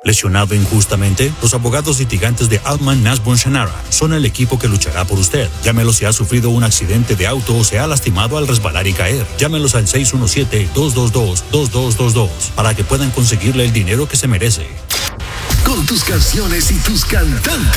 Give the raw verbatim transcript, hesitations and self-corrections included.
¿Lesionado injustamente? Los abogados litigantes de Altman Nasbun Shanara son el equipo que luchará por usted. Llámelos si ha sufrido un accidente de auto o se ha lastimado al resbalar y caer. Llámelos al seis uno siete, dos dos dos, dos dos dos dos para que puedan conseguirle el dinero que se merece. Con tus canciones y tus cantantes.